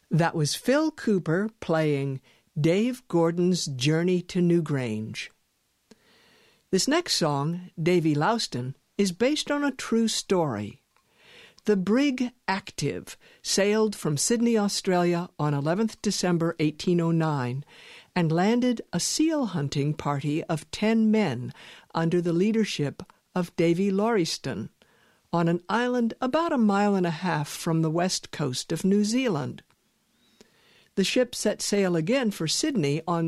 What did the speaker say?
That was Phil Cooper playing Dave Gordon's Journey to Newgrange. This next song, Davy Louston, is based on a true story. The brig Active sailed from Sydney, Australia on 11th December 1809 and landed a seal hunting party of 10 men under the leadership of Davy Lauriston on an island about 1.5 miles from the west coast of New Zealand. The ship set sail again for Sydney on